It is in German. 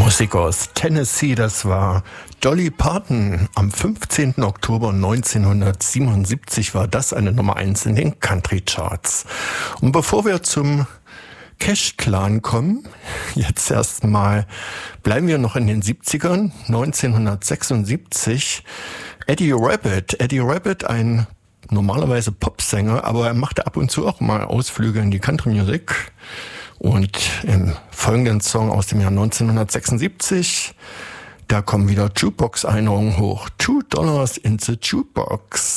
Musik aus Tennessee, das war Dolly Parton. Am 15. Oktober 1977 war das eine Nummer 1 in den Country Charts. Und bevor wir zum Cash Clan kommen, jetzt erstmal bleiben wir noch in den 70ern, 1976. Eddie Rabbitt, ein normalerweise Popsänger, aber er machte ab und zu auch mal Ausflüge in die Country Music. Und im folgenden Song aus dem Jahr 1976, da kommen wieder Jukebox-Erinnerungen hoch. $2 in the Jukebox.